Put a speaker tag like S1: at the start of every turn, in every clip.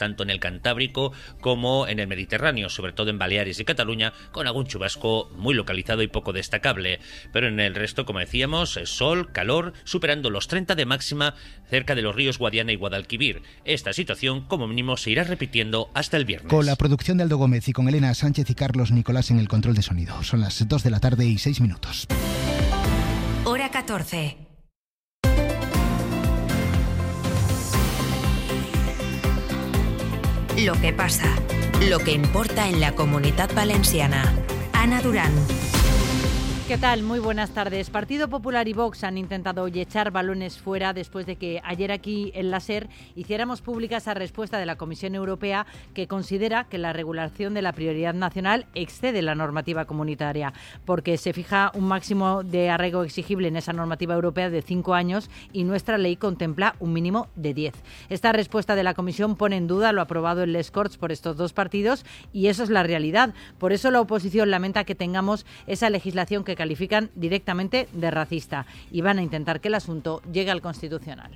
S1: tanto en el Cantábrico como en el Mediterráneo, sobre todo en Baleares y Cataluña, con algún chubasco muy localizado y poco destacable. Pero en el resto, como decíamos, sol, calor, superando los 30 de máxima cerca de los ríos Guadiana y Guadalquivir. Esta situación, como mínimo, se irá repitiendo hasta el viernes.
S2: Con la producción de Aldo Gómez y con Elena Sánchez y Carlos Nicolás en el control de sonido. Son las 2 de la tarde y 6 minutos.
S3: Hora 14. Lo que pasa, lo que importa en la Comunitat Valenciana. Ana Durán.
S4: ¿Qué tal? Muy buenas tardes. Partido Popular y Vox han intentado hoy echar balones fuera después de que ayer aquí en la SER hiciéramos pública esa respuesta de la Comisión Europea que considera que la regulación de la prioridad nacional excede la normativa comunitaria porque se fija un máximo de arraigo exigible en esa normativa europea de 5 años y nuestra ley contempla un mínimo de 10. Esta respuesta de la Comisión pone en duda lo aprobado en les Corts por estos dos partidos y eso es la realidad. Por eso la oposición lamenta que tengamos esa legislación que califican directamente de racista y van a intentar que el asunto llegue al Constitucional.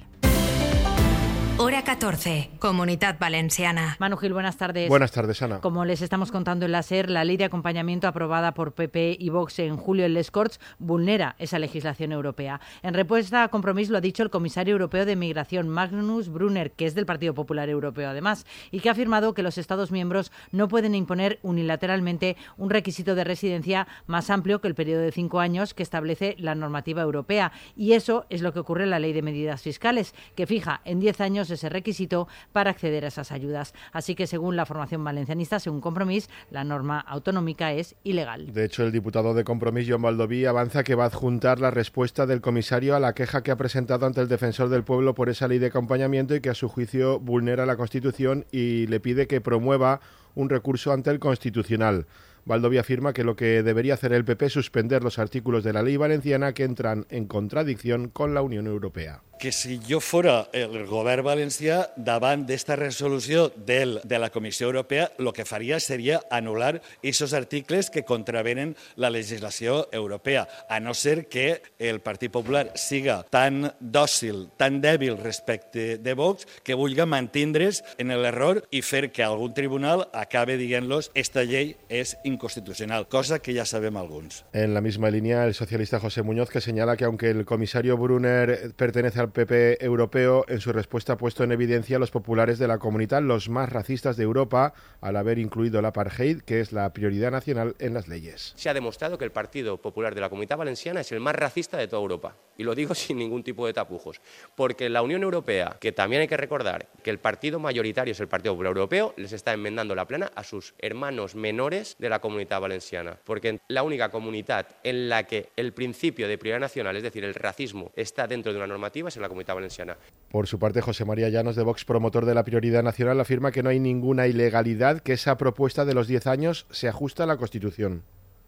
S3: Hora 14, Comunitat Valenciana.
S4: Manu Gil, buenas tardes.
S5: Buenas tardes, Ana.
S4: Como les estamos contando en la SER, la ley de acompañamiento aprobada por PP y Vox en julio en les Corts vulnera esa legislación europea. En respuesta a Compromís lo ha dicho el comisario europeo de Migración, Magnus Brunner, que es del Partido Popular Europeo además, y que ha afirmado que los Estados miembros no pueden imponer unilateralmente un requisito de residencia más amplio que el periodo de 5 años que establece la normativa europea. Y eso es lo que ocurre en la Ley de Medidas Fiscales, que fija en 10 años ese requisito para acceder a esas ayudas. Así que, según la formación valencianista, según Compromís, la norma autonómica es ilegal.
S5: De hecho, el diputado de Compromís, Jon Baldoví, avanza que va a adjuntar la respuesta del comisario a la queja que ha presentado ante el Defensor del Pueblo por esa ley de acompañamiento y que, a su juicio, vulnera la Constitución y le pide que promueva un recurso ante el Constitucional. Baldoví afirma que lo que debería hacer el PP es suspender los artículos de la ley valenciana que entran en contradicción con la Unión Europea.
S6: Que si jo fora el govern valencià, davant d'esta resolució de la Comissió Europea, el que faria seria anul·lar aquests articles que contravenen la legislació europea, a no ser que el Partit Popular siga tan dòcil, tan dèbil respecte de Vox, que vulgui mantindre's en l'error i fer que algun tribunal acabe dient-los esta llei és inconstitucional, cosa que ya sabemos algunos.
S5: En la misma línea, el socialista José Muñoz, que señala que aunque el comisario Brunner pertenece al PP europeo, en su respuesta ha puesto en evidencia a los populares de la comunidad, los más racistas de Europa, al haber incluido el apartheid, que es la prioridad nacional en las leyes.
S7: Se ha demostrado que el Partido Popular de la Comunidad Valenciana es el más racista de toda Europa. Y lo digo sin ningún tipo de tapujos. Porque la Unión Europea, que también hay que recordar que el partido mayoritario es el Partido Popular Europeo, les está enmendando la plana a sus hermanos menores de la Comunidad Valenciana. Porque la única comunidad en la que el principio de prioridad nacional, es decir, el racismo, está dentro de una normativa es en la Comunidad Valenciana.
S5: Por su parte, José María Llanos, de Vox, promotor de la prioridad nacional, afirma que no hay ninguna ilegalidad, que esa propuesta de los 10 años se ajusta a la Constitución.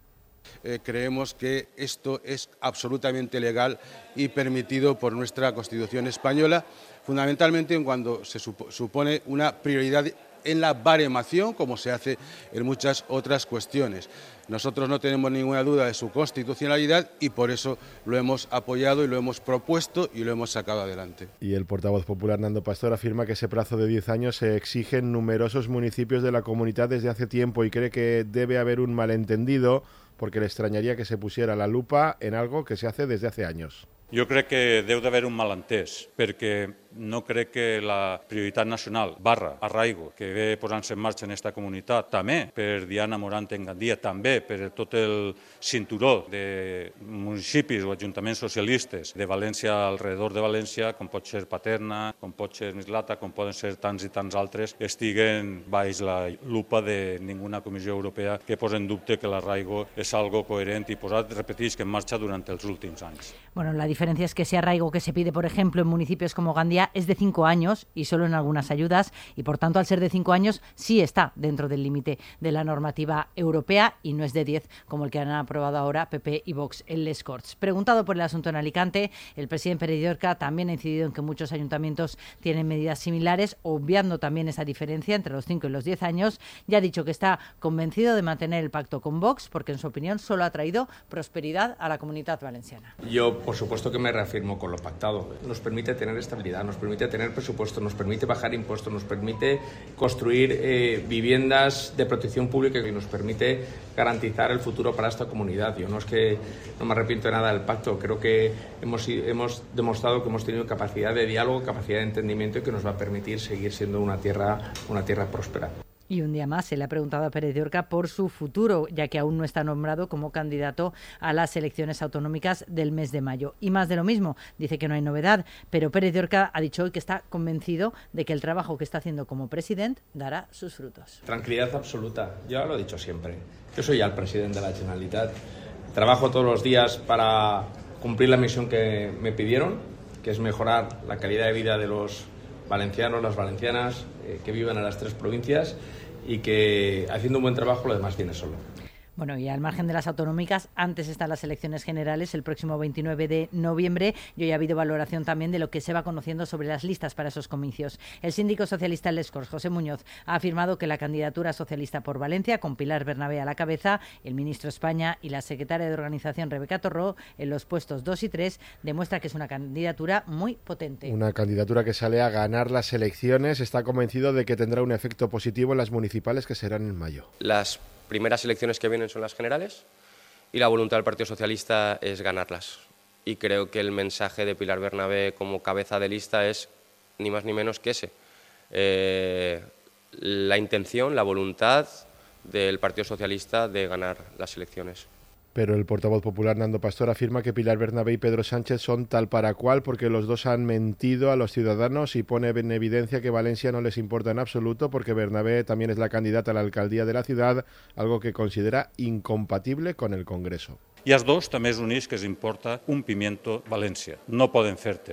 S8: Creemos que esto es absolutamente legal y permitido por nuestra Constitución española, fundamentalmente en cuando se supone una prioridad en la baremación, como se hace en muchas otras cuestiones. Nosotros no tenemos ninguna duda de su constitucionalidad y por eso lo hemos apoyado y lo hemos propuesto y lo hemos sacado adelante.
S5: Y el portavoz popular Nando Pastor afirma que ese plazo de 10 años se exige en numerosos municipios de la comunidad desde hace tiempo y cree que debe haber un malentendido porque le extrañaría que se pusiera la lupa en algo que se hace desde hace años.
S9: Jo crec que deu d'haver un malentès, perquè no crec que la prioritat nacional /arraigo que ve posant-se en marxa en aquesta comunitat, també per Diana Morant en Gandia, també per tot el cinturó de municipis o ajuntaments socialistes de València alrededor de València, com pot ser Paterna, com pot ser Mislata, com poden ser tants i tants altres, estiguen baix la lupa de ninguna comissió europea que posa en dubte que l'arraigo és algo coherent i posat, repetisc, en marxa durant els últims anys.
S4: Bueno, la diferencia es que ese arraigo que se pide, por ejemplo, en municipios como Gandia es de 5 años y solo en algunas ayudas y, por tanto, al ser de 5 años sí está dentro del límite de la normativa europea y no es de 10 como el que han aprobado ahora PP y Vox en les Corts. Preguntado por el asunto en Alicante, el presidente Pere también ha incidido en que muchos ayuntamientos tienen medidas similares, obviando también esa diferencia entre los 5 y los 10 años. Ya ha dicho que está convencido de mantener el pacto con Vox porque, en su opinión, solo ha traído prosperidad a la Comunidad Valenciana.
S10: Yo, por supuesto, que me reafirmo con lo pactado. Nos permite tener estabilidad, nos permite tener presupuesto, nos permite bajar impuestos, nos permite construir viviendas de protección pública y nos permite garantizar el futuro para esta comunidad. Yo no es que no me arrepiento de nada del pacto, creo que hemos demostrado que hemos tenido capacidad de diálogo, capacidad de entendimiento y que nos va a permitir seguir siendo una tierra próspera.
S4: Y un día más se le ha preguntado a Pérez de Orca por su futuro, ya que aún no está nombrado como candidato a las elecciones autonómicas del mes de mayo. Y más de lo mismo, dice que no hay novedad, pero Pérez de Orca ha dicho hoy que está convencido de que el trabajo que está haciendo como presidente dará sus frutos.
S10: Tranquilidad absoluta, yo lo he dicho siempre. Yo soy ya el presidente de la Generalitat. Trabajo todos los días para cumplir la misión que me pidieron, que es mejorar la calidad de vida de los valencianos, las valencianas que viven en las 3 provincias y que haciendo un buen trabajo lo demás viene solo.
S4: Bueno, y al margen de las autonómicas, antes están las elecciones generales el próximo 29 de noviembre y hoy ha habido valoración también de lo que se va conociendo sobre las listas para esos comicios. El síndico socialista Les Corts, José Muñoz, ha afirmado que la candidatura socialista por Valencia, con Pilar Bernabé a la cabeza, el ministro España y la secretaria de Organización Rebeca Torró en los puestos 2 y 3, demuestra que es una candidatura muy potente.
S5: Una candidatura que sale a ganar las elecciones. Está convencido de que tendrá un efecto positivo en las municipales que serán en mayo.
S7: Las primeras elecciones que vienen son las generales y la voluntad del Partido Socialista es ganarlas. Y creo que el mensaje de Pilar Bernabé como cabeza de lista es ni más ni menos que ese. La intención, la voluntad del Partido Socialista de ganar las elecciones.
S5: Pero el portavoz popular Nando Pastor afirma que Pilar Bernabé y Pedro Sánchez son tal para cual porque los dos han mentido a los ciudadanos y pone en evidencia que Valencia no les importa en absoluto porque Bernabé también es la candidata a la alcaldía de la ciudad, algo que considera incompatible con el Congreso.
S9: I els dos també és unís que els importa un pimiento València. No poden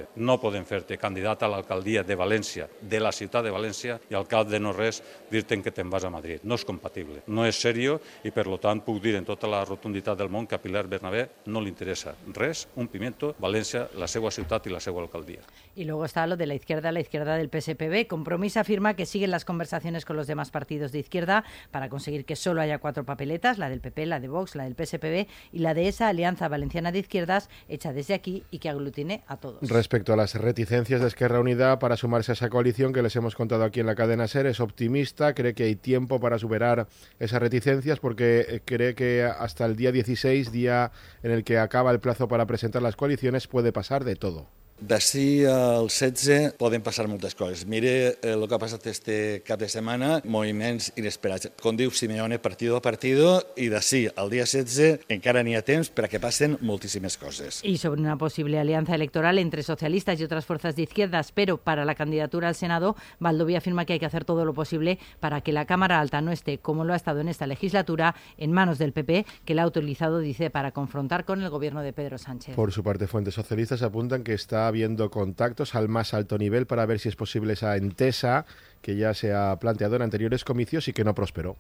S9: fer-te candidat a l'alcaldia de València, de la ciutat de València, i al cap de no res dir-te que te'n vas a Madrid. No és compatible, no és serio i per tant puc dir en tota la rotunditat del món que a Pilar Bernabé no li interessa res, un pimiento València, la seva ciutat i la seva alcaldia.
S4: Y luego está lo de la izquierda del PSPB. Compromís afirma que siguen las conversaciones con los demás partidos de izquierda para conseguir que solo haya 4 papeletas, la del PP, la de Vox, la del PSPB y la de esa Alianza Valenciana de Izquierdas hecha desde aquí y que aglutine a todos.
S5: Respecto a las reticencias de Esquerra Unida para sumarse a esa coalición que les hemos contado aquí en la cadena SER, es optimista, cree que hay tiempo para superar esas reticencias porque cree que hasta el día 16, día en el que acaba el plazo para presentar las coaliciones, puede pasar de todo.
S6: D'ací al 16 poden passar moltes coses. Mire el que ha passat este cap de setmana, moviments inesperats. Com diu Simeone, partido a partido, i d'ací al dia 16 encara n'hi ha temps per a que passen moltíssimes coses.
S4: Y sobre una posible alianza electoral entre socialistas y otras fuerzas de izquierdas, pero para la candidatura al Senado, Baldoví afirma que hay que hacer todo lo posible para que la Cámara Alta no esté, como lo ha estado en esta legislatura, en manos del PP, que la ha utilizado, dice, para confrontar con el gobierno de Pedro Sánchez.
S5: Por su parte, fuentes socialistas apuntan que está habiendo contactos al más alto nivel para ver si es posible esa entesa que ya se ha planteado en anteriores comicios y que no prosperó.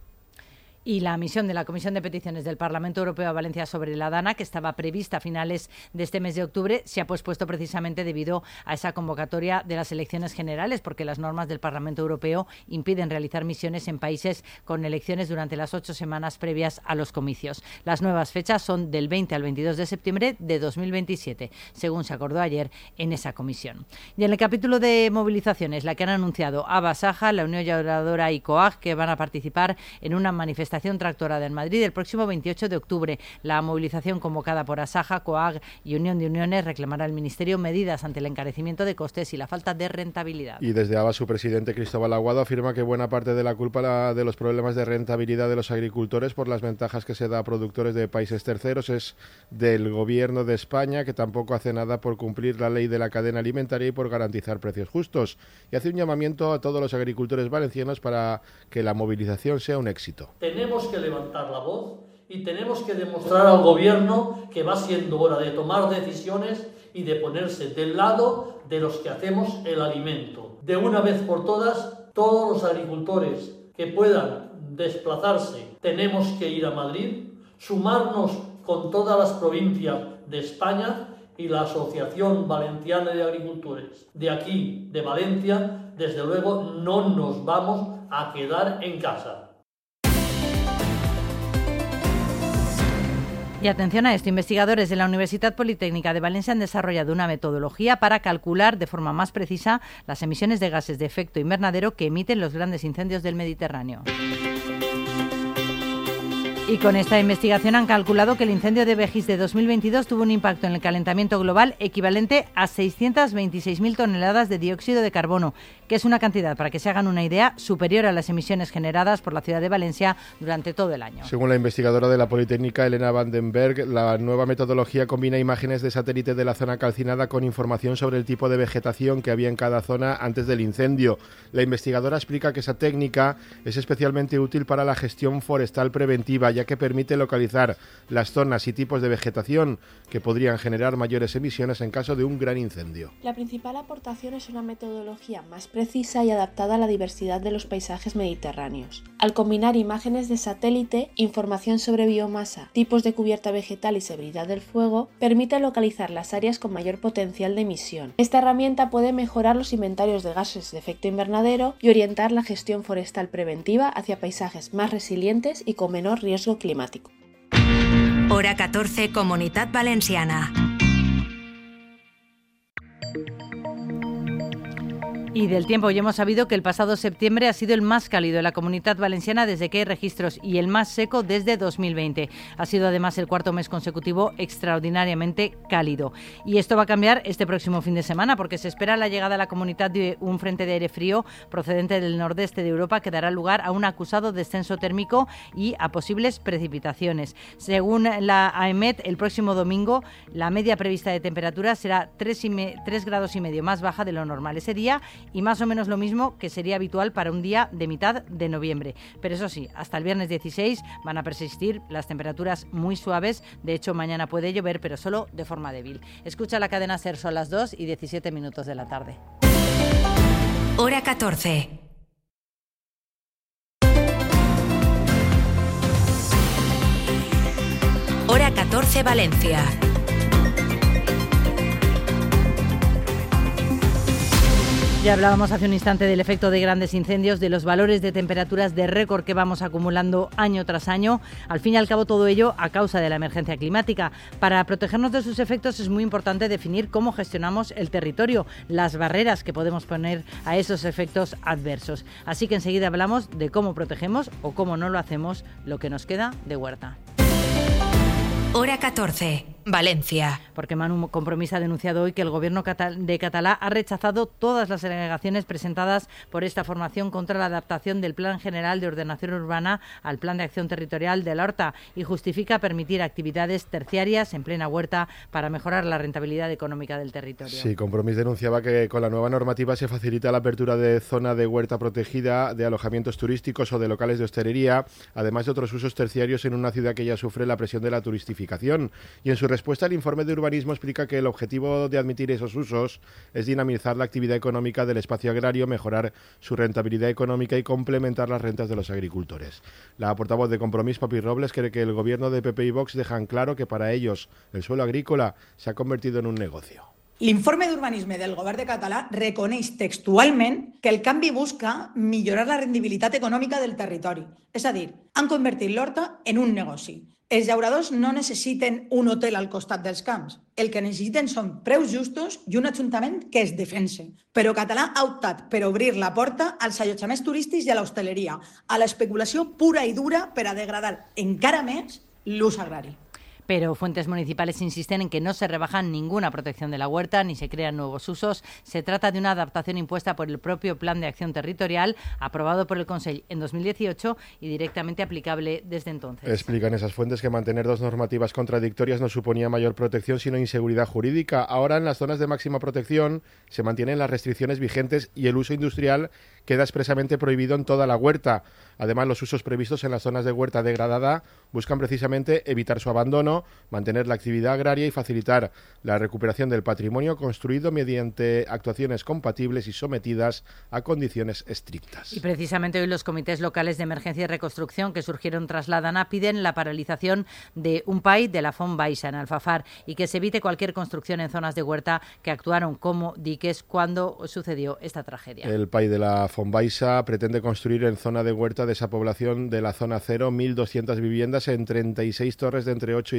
S4: Y la misión de la Comisión de Peticiones del Parlamento Europeo a Valencia sobre la DANA, que estaba prevista a finales de este mes de octubre, se ha pospuesto precisamente debido a esa convocatoria de las elecciones generales, porque las normas del Parlamento Europeo impiden realizar misiones en países con elecciones durante las 8 semanas previas a los comicios. Las nuevas fechas son del 20 al 22 de septiembre de 2027, según se acordó ayer en esa comisión. Y en el capítulo de movilizaciones, la que han anunciado ABA, Saja, la Unión Llauradora y COAG, que van a participar en una manifestación tractorada en Madrid el próximo 28 de octubre. La movilización convocada por Asaja, COAG y Unión de Uniones reclamará al Ministerio medidas ante el encarecimiento de costes y la falta de rentabilidad.
S5: Y desde ABA, su presidente Cristóbal Aguado afirma que buena parte de la culpa de los problemas de rentabilidad de los agricultores por las ventajas que se da a productores de países terceros es del Gobierno de España, que tampoco hace nada por cumplir la ley de la cadena alimentaria y por garantizar precios justos. Y hace un llamamiento a todos los agricultores valencianos para que la movilización sea un éxito.
S11: Tenemos que levantar la voz y tenemos que demostrar al gobierno que va siendo hora de tomar decisiones y de ponerse del lado de los que hacemos el alimento. De una vez por todas, todos los agricultores que puedan desplazarse, tenemos que ir a Madrid, sumarnos con todas las provincias de España y la Asociación Valenciana de Agricultores. De aquí, de Valencia, desde luego no nos vamos a quedar en casa.
S4: Y atención a esto, investigadores de la Universitat Politécnica de Valencia han desarrollado una metodología para calcular de forma más precisa las emisiones de gases de efecto invernadero que emiten los grandes incendios del Mediterráneo. Y con esta investigación han calculado que el incendio de Begís de 2022 tuvo un impacto en el calentamiento global equivalente a 626.000 toneladas de dióxido de carbono, que es una cantidad, para que se hagan una idea, superior a las emisiones generadas por la ciudad de Valencia durante todo el año.
S5: Según la investigadora de la Politécnica, Elena Vandenberg, la nueva metodología combina imágenes de satélite de la zona calcinada con información sobre el tipo de vegetación que había en cada zona antes del incendio. La investigadora explica que esa técnica es especialmente útil para la gestión forestal preventiva, ya que permite localizar las zonas y tipos de vegetación que podrían generar mayores emisiones en caso de un gran incendio.
S12: La principal aportación es una metodología más precisa y adaptada a la diversidad de los paisajes mediterráneos. Al combinar imágenes de satélite, información sobre biomasa, tipos de cubierta vegetal y severidad del fuego, permite localizar las áreas con mayor potencial de emisión. Esta herramienta puede mejorar los inventarios de gases de efecto invernadero y orientar la gestión forestal preventiva hacia paisajes más resilientes y con menor riesgo climático.
S3: Hora 14, Comunitat Valenciana.
S4: Y del tiempo, hoy hemos sabido que el pasado septiembre ha sido el más cálido en la Comunitat Valenciana desde que hay registros y el más seco desde 2020. Ha sido además el cuarto mes consecutivo extraordinariamente cálido. Y esto va a cambiar este próximo fin de semana porque se espera la llegada a la comunidad de un frente de aire frío procedente del nordeste de Europa que dará lugar a un acusado descenso térmico y a posibles precipitaciones. Según la AEMET, el próximo domingo la media prevista de temperatura será 3,5 grados más baja de lo normal ese día, y más o menos lo mismo que sería habitual para un día de mitad de noviembre. Pero eso sí, hasta el viernes 16 van a persistir las temperaturas muy suaves. De hecho, mañana puede llover, pero solo de forma débil. Escucha la cadena SER, son las 2:17 de la tarde.
S3: Hora 14. Hora 14, Valencia.
S4: Ya hablábamos hace un instante del efecto de grandes incendios, de los valores de temperaturas de récord que vamos acumulando año tras año. Al fin y al cabo, todo ello a causa de la emergencia climática. Para protegernos de sus efectos es muy importante definir cómo gestionamos el territorio, las barreras que podemos poner a esos efectos adversos. Así que enseguida hablamos de cómo protegemos o cómo no lo hacemos lo que nos queda de huerta.
S3: Hora 14, Valencia.
S4: Porque Manu Compromís ha denunciado hoy que el gobierno de Catalá ha rechazado todas las alegaciones presentadas por esta formación contra la adaptación del Plan General de Ordenación Urbana al Plan de Acción Territorial de la Horta y justifica permitir actividades terciarias en plena huerta para mejorar la rentabilidad económica del territorio.
S5: Sí, Compromís denunciaba que con la nueva normativa se facilita la apertura de zona de huerta protegida, de alojamientos turísticos o de locales de hostelería, además de otros usos terciarios en una ciudad que ya sufre la presión de la turistificación. Y en su respuesta, el informe de urbanismo explica que el objetivo de admitir esos usos es dinamizar la actividad económica del espacio agrario, mejorar su rentabilidad económica y complementar las rentas de los agricultores. La portavoz de Compromís, Papi Robles, cree que el gobierno de PP y Vox dejan claro que para ellos el suelo agrícola se ha convertido en un negocio.
S13: L'informe d'urbanisme del govern de Català reconeix textualment que el canvi busca millorar la rendibilitat econòmica del territori. És a dir, han convertit l'horta en un negoci. Els llauradors no necessiten un hotel al costat dels camps. El que necessiten són preus justos i un ajuntament que es defense. Però Català ha optat per obrir la porta als allotjaments turístics i a l'hostaleria, a l'especulació pura i dura per a degradar encara més l'ús agrari.
S4: Pero fuentes municipales insisten en que no se rebaja ninguna protección de la huerta ni se crean nuevos usos. Se trata de una adaptación impuesta por el propio Plan de Acción Territorial, aprobado por el Consell en 2018 y directamente aplicable desde entonces.
S5: Explican esas fuentes que mantener dos normativas contradictorias no suponía mayor protección, sino inseguridad jurídica. Ahora, en las zonas de máxima protección, se mantienen las restricciones vigentes y el uso industrial queda expresamente prohibido en toda la huerta. Además, los usos previstos en las zonas de huerta degradada buscan precisamente evitar su abandono, mantener la actividad agraria y facilitar la recuperación del patrimonio construido mediante actuaciones compatibles y sometidas a condiciones estrictas.
S4: Y precisamente hoy los comités locales de emergencia y reconstrucción que surgieron tras la Dana piden la paralización de un PAI de la Font Baixa en Alfafar y que se evite cualquier construcción en zonas de huerta que actuaron como diques cuando sucedió esta tragedia.
S5: El PAI de la Font Baixa pretende construir en zona de huerta de esa población de la zona cero 1.200 viviendas en 36 torres de entre 8 y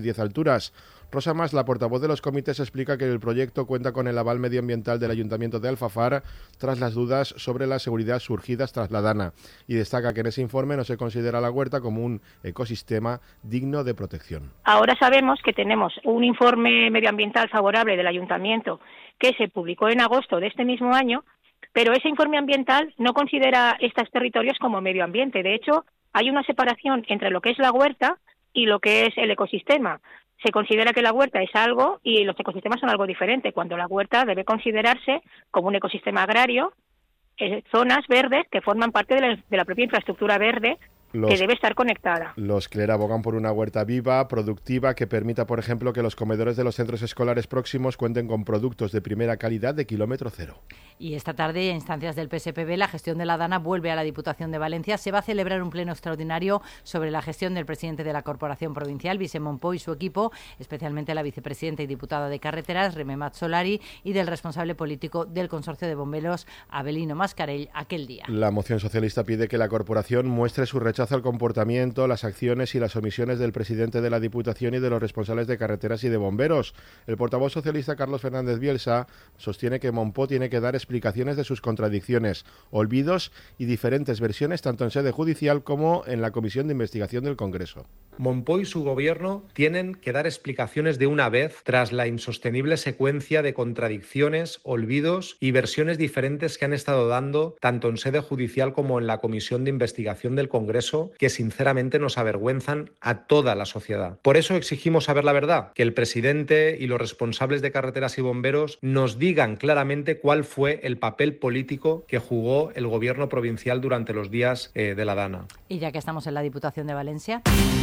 S5: 10 alturas. Rosa Mas, la portavoz de los comités, explica que el proyecto cuenta con el aval medioambiental del Ayuntamiento de Alfafar tras las dudas sobre la seguridad surgidas tras la dana, y destaca que en ese informe no se considera la huerta como un ecosistema digno de protección.
S14: Ahora sabemos que tenemos un informe medioambiental favorable del Ayuntamiento que se publicó en agosto de este mismo año, pero ese informe ambiental no considera estos territorios como medio ambiente. De hecho, hay una separación entre lo que es la huerta y lo que es el ecosistema. Se considera que la huerta es algo y los ecosistemas son algo diferente, cuando la huerta debe considerarse como un ecosistema agrario, zonas verdes que forman parte de la propia infraestructura verde que debe estar conectada.
S5: Los CLER abogan por una huerta viva, productiva, que permita, por ejemplo, que los comedores de los centros escolares próximos cuenten con productos de primera calidad de kilómetro cero.
S4: Y esta tarde, a instancias del PSPB, la gestión de la Dana vuelve a la Diputación de Valencia. Se va a celebrar un pleno extraordinario sobre la gestión del presidente de la Corporación Provincial, Vicent Monpó, y su equipo, especialmente la vicepresidenta y diputada de Carreteras, Remé Mat-Solari, y del responsable político del Consorcio de Bomberos, Abelino Mascarell, aquel día.
S5: La moción socialista pide que la corporación muestre su rechazo al comportamiento, las acciones y las omisiones del presidente de la Diputación y de los responsables de carreteras y de bomberos. El portavoz socialista Carlos Fernández Bielsa sostiene que Monpó tiene que dar explicaciones de sus contradicciones, olvidos y diferentes versiones tanto en sede judicial como en la Comisión de Investigación del Congreso.
S15: Monpó y su gobierno tienen que dar explicaciones de una vez tras la insostenible secuencia de contradicciones, olvidos y versiones diferentes que han estado dando tanto en sede judicial como en la Comisión de Investigación del Congreso, que sinceramente nos avergüenzan a toda la sociedad. Por eso exigimos saber la verdad, que el presidente y los responsables de carreteras y bomberos nos digan claramente cuál fue el papel político que jugó el gobierno provincial durante los días de la Dana.
S4: Y ya que estamos en la Diputación de Valencia...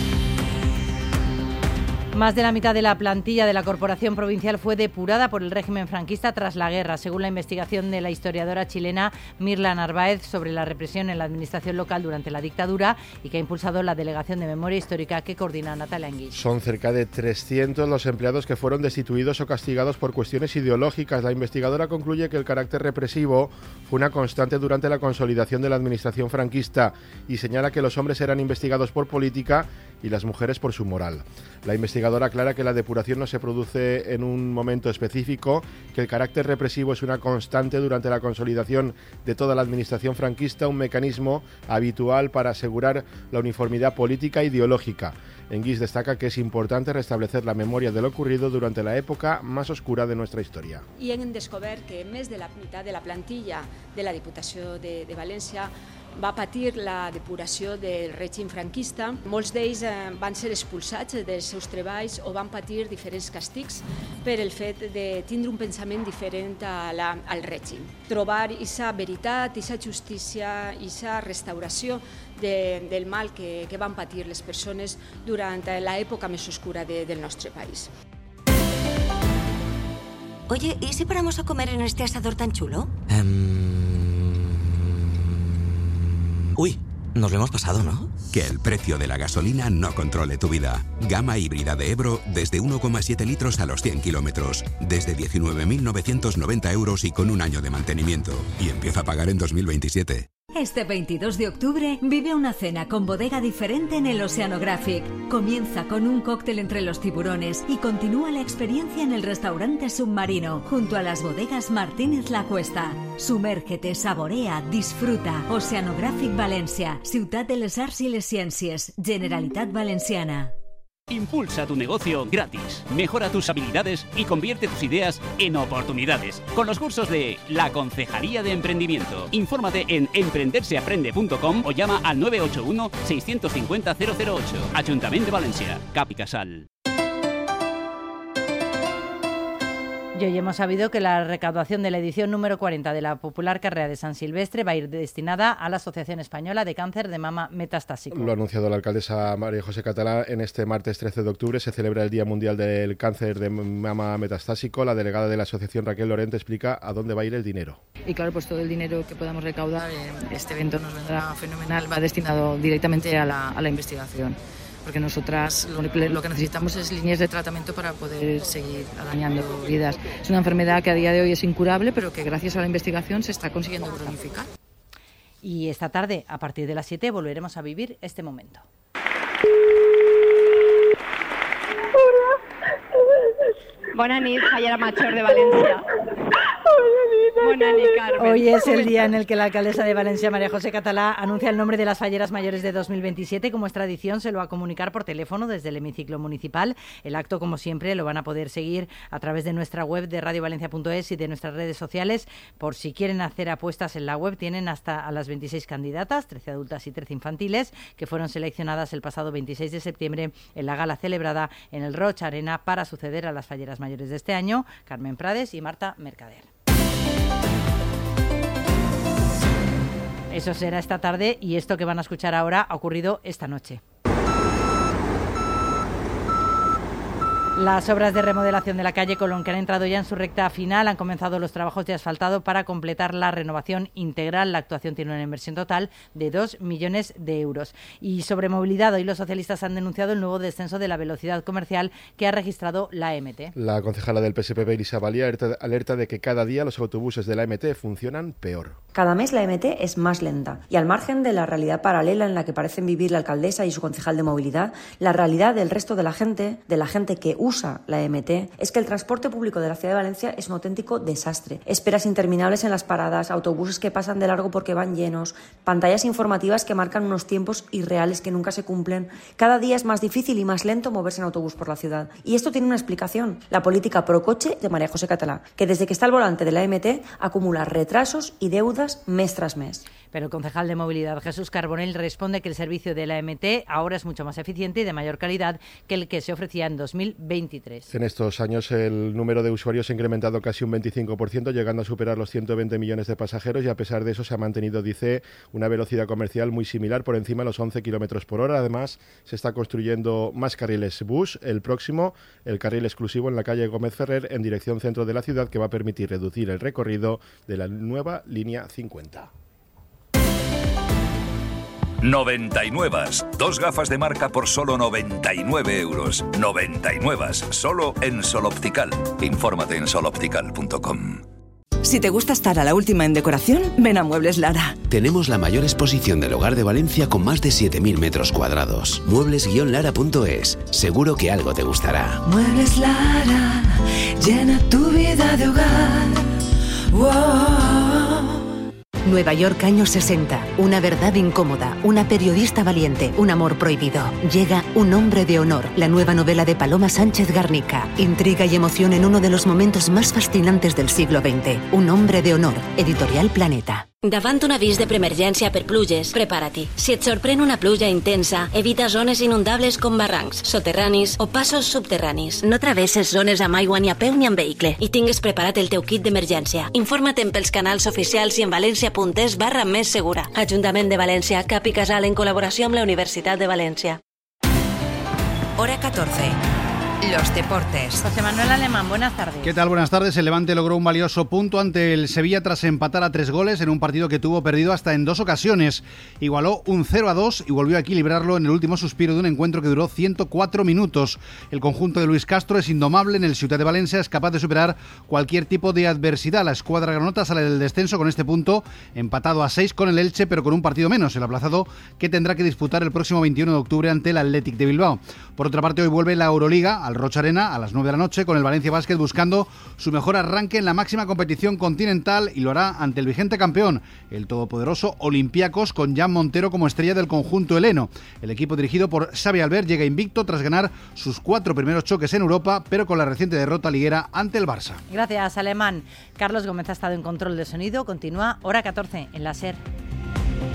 S4: Más de la mitad de la plantilla de la Corporación Provincial fue depurada por el régimen franquista tras la guerra, según la investigación de la historiadora chilena Mirla Narváez sobre la represión en la administración local durante la dictadura y que ha impulsado la Delegación de Memoria Histórica que coordina Natalia Anguix.
S5: Son cerca de 300 los empleados que fueron destituidos o castigados por cuestiones ideológicas. La investigadora concluye que el carácter represivo fue una constante durante la consolidación de la administración franquista y señala que los hombres eran investigados por política y las mujeres por su moral. La investigadora aclara que la depuración no se produce en un momento específico, que el carácter represivo es una constante durante la consolidación de toda la administración franquista, un mecanismo habitual para asegurar la uniformidad política e ideológica. Anguix destaca que es importante restablecer la memoria de lo ocurrido durante la època más oscura de nuestra història.
S16: I hem descobert que més de la meitat de la plantilla de la Diputació de València va patir la depuració del règim franquista. Molts d'ells van ser expulsats dels seus treballs o van patir diferents càstigs per el fet de tindre un pensament diferent al règim. Trobar aquesta veritat, aquesta justícia, aquesta restauració del mal que van patir les persones durant l'època més oscura del nostre país.
S17: Oye, ¿y si paramos a comer en este asador tan chulo?
S18: Uy, nos lo hemos pasado, ¿no? Que el precio de la gasolina no controle tu vida. Gama híbrida de Ebro desde 1,7 litros a los 100 kilómetros. Desde 19.990 euros y con un año de mantenimiento. Y empieza a pagar en 2027.
S19: Este 22 de octubre vive una cena con bodega diferente en el Oceanographic. Comienza con un cóctel entre los tiburones y continúa la experiencia en el restaurante submarino, junto a las bodegas Martínez La Cuesta. Sumérgete, saborea, disfruta. Oceanographic Valencia, Ciutat de les Arts y les Ciències, Generalitat Valenciana.
S20: Impulsa tu negocio gratis, mejora tus habilidades y convierte tus ideas en oportunidades. Con los cursos de la Concejalía de Emprendimiento. Infórmate en emprenderseaprende.com o llama al 981 650 008. Ayuntamiento de Valencia, Cap i Casal.
S4: Y hoy hemos sabido que la recaudación de la edición número 40 de la popular carrera de San Silvestre va a ir destinada a la Asociación Española de Cáncer de Mama Metastásico.
S5: Lo ha anunciado la alcaldesa María José Catalá. En este martes 13 de octubre se celebra el Día Mundial del Cáncer de Mama Metastásico. La delegada de la asociación, Raquel Lorente, explica a dónde va a ir el dinero.
S21: Y claro, pues todo el dinero que podamos recaudar en este evento nos vendrá fenomenal. Va destinado directamente a la investigación. Porque nosotras lo que necesitamos es líneas de tratamiento para poder seguir arañando vidas. Es una enfermedad que a día de hoy es incurable, pero que gracias a la investigación se está consiguiendo cronificar.
S4: Y esta tarde, a partir de las 7, volveremos a vivir este momento.
S1: Bona nit, Fallera Major de Valencia. Bona nit, Carmen.
S4: Hoy es el día en el que la alcaldesa de Valencia, María José Catalá, anuncia el nombre de las falleras mayores de 2027. Como es tradición, se lo va a comunicar por teléfono desde el hemiciclo municipal. El acto, como siempre, lo van a poder seguir a través de nuestra web de radiovalencia.es y de nuestras redes sociales. Por si quieren hacer apuestas en la web, tienen hasta a las 26 candidatas, 13 adultas y 13 infantiles, que fueron seleccionadas el pasado 26 de septiembre en la gala celebrada en el Roig Arena para suceder a las falleras mayores de este año, Carmen Prades y Marta Mercader. Eso será esta tarde y esto que van a escuchar ahora ha ocurrido esta noche. Las obras de remodelación de la calle Colón, que han entrado ya en su recta final, han comenzado los trabajos de asfaltado para completar la renovación integral. La actuación tiene una inversión total de 2 millones de euros. Y sobre movilidad, hoy los socialistas han denunciado el nuevo descenso de la velocidad comercial que ha registrado la AMT.
S5: La concejala del PSPB, Elisa Valía, alerta de que cada día los autobuses de la AMT funcionan peor.
S22: Cada mes la AMT es más lenta y al margen de la realidad paralela en la que parecen vivir la alcaldesa y su concejal de movilidad, la realidad del resto de la gente que usa la AMT, es que el transporte público de la ciudad de Valencia es un auténtico desastre. Esperas interminables en las paradas, autobuses que pasan de largo porque van llenos, pantallas informativas que marcan unos tiempos irreales que nunca se cumplen. Cada día es más difícil y más lento moverse en autobús por la ciudad. Y esto tiene una explicación: la política pro coche de María José Catalá, que desde que está al volante de la AMT acumula retrasos y deudas mes tras mes.
S4: Pero el concejal de movilidad, Jesús Carbonell, responde que el servicio de la AMT ahora es mucho más eficiente y de mayor calidad que el que se ofrecía en 2023.
S5: En estos años el número de usuarios se ha incrementado casi un 25%, llegando a superar los 120 millones de pasajeros, y a pesar de eso se ha mantenido, dice, una velocidad comercial muy similar, por encima de los 11 kilómetros por hora. Además, se está construyendo más carriles bus. El próximo, el carril exclusivo en la calle Gómez Ferrer, en dirección centro de la ciudad, que va a permitir reducir el recorrido de la nueva línea 50.
S23: 99. 2 gafas de marca por solo 99 euros. 99. Solo en Sol Optical. Infórmate en soloptical.com.
S24: Si te gusta estar a la última en decoración, ven a Muebles Lara.
S25: Tenemos la mayor exposición del hogar de Valencia con más de 7.000 metros cuadrados. Muebles-lara.es. Seguro que algo te gustará.
S24: Muebles Lara, llena tu vida de hogar. Wow.
S26: Nueva York, años 60. Una verdad incómoda, una periodista valiente, un amor prohibido. Llega Un hombre de honor, la nueva novela de Paloma Sánchez Garnica. Intriga y emoción en uno de los momentos más fascinantes del siglo XX. Un hombre de honor, Editorial Planeta.
S27: Davant un avís de preemergència per pluges, prepara-t'hi. Si et sorprèn una pluja intensa, evita zones inundables com barrancs, soterranis o passos subterranis. No travesses zones amb aigua ni a peu ni amb vehicle i tingues preparat el teu kit d'emergència. Informa't pels canals oficials i en valencia.es/més segura. Ajuntament de València, Cap i Casal en col·laboració amb la Universitat de València.
S3: Hora 14. Los deportes.
S4: José Manuel Alemán, buenas tardes.
S2: ¿Qué tal? Buenas tardes. El Levante logró un valioso punto ante el Sevilla tras empatar a 3 goles en un partido que tuvo perdido hasta en 2 ocasiones. Igualó un 0-2 y volvió a equilibrarlo en el último suspiro de un encuentro que duró 104 minutos. El conjunto de Luis Castro es indomable en el Ciutat de Valencia, es capaz de superar cualquier tipo de adversidad. La escuadra granota sale del descenso con este punto, empatado a 6 con el Elche, pero con un partido menos, el aplazado que tendrá que disputar el próximo 21 de octubre ante el Athletic de Bilbao. Por otra parte, hoy vuelve la Euroliga al Roig Arena a las 9 de la noche, con el Valencia Basket buscando su mejor arranque en la máxima competición continental, y lo hará ante el vigente campeón, el todopoderoso Olympiacos, con Jan Montero como estrella del conjunto heleno. El equipo dirigido por Xavi Albert llega invicto tras ganar sus 4 primeros choques en Europa, pero con la reciente derrota liguera ante el Barça.
S4: Gracias, Alemán. Carlos Gómez ha estado en control de sonido. Continúa Hora 14 en la SER.